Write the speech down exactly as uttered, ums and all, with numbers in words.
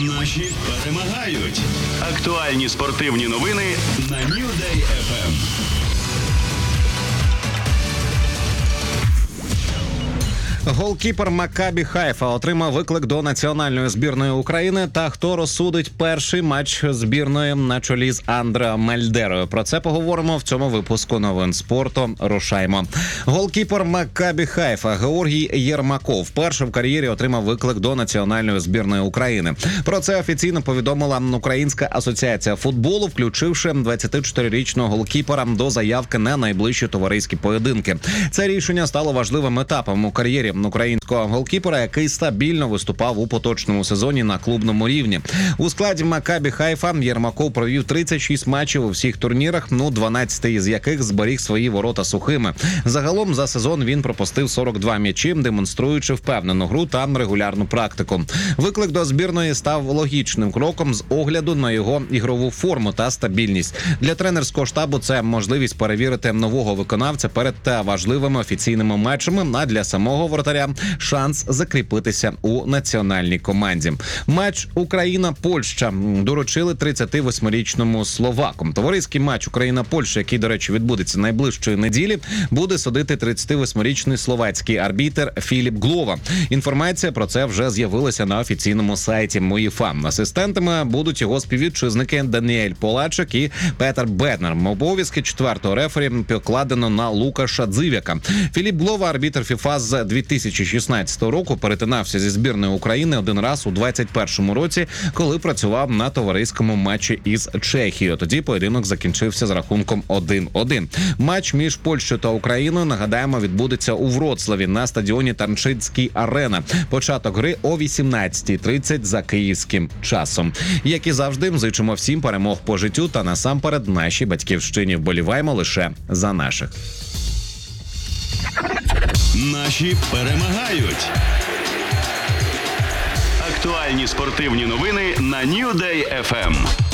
Наші перемагають. Актуальні спортивні новини на New-Day еф ем. Голкіпер Маккабі Хайфа отримав виклик до національної збірної України. Та хто розсудить перший матч збірної на чолі з Андре Мельдерою? Про це поговоримо в цьому випуску новин спорту. Рушаймо. Голкіпер Маккабі Хайфа Георгій Єрмаков вперше в кар'єрі отримав виклик до національної збірної України. Про це офіційно повідомила Українська асоціація футболу, включивши двадцятичотирирічного голкіпера до заявки на найближчі товариські поєдинки. Це рішення стало важливим етапом у кар'єрі українського голкіпера, який стабільно виступав у поточному сезоні на клубному рівні. У складі Маккабі Хайфа Єрмаков провів тридцять шість матчів у всіх турнірах, ну дванадцять із яких зберіг свої ворота сухими. Загалом за сезон він пропустив сорок два м'ячі, демонструючи впевнену гру та регулярну практику. Виклик до збірної став логічним кроком з огляду на його ігрову форму та стабільність. Для тренерського штабу це можливість перевірити нового виконавця перед важливими офіційними матчами, а для самого вратаря шанс закріпитися у національній команді. Матч Україна-Польща доручили тридцятивосьмирічному словаку. Товариський матч Україна-Польща, який, до речі, відбудеться найближчої неділі, буде судити тридцятивосьмирічний словацький арбітр Філіп Глова. Інформація про це вже з'явилася на офіційному сайті УЄФА. Асистентами будуть його співвітчизники Даніель Полачек і Петер Беднер. Обов'язки четвертого рефері покладено на Лукаша Дзивяка. Філіп Глова, арбітр ФІФА з дві тисячі шістнадцятого року, перетинався зі збірною України один раз у двадцять першому році, коли працював на товариському матчі із Чехією. Тоді поєдинок закінчився з рахунком один один. Матч між Польщею та Україною, нагадаємо, відбудеться у Вроцлаві на стадіоні Тарншицький Арена. Початок гри о вісімнадцятій тридцять за київським часом. Як і завжди, зичимо всім перемог по життю та насамперед нашій батьківщині. Вболіваємо лише за наших. Наші перемагають. Актуальні спортивні новини на New-Day еф ем.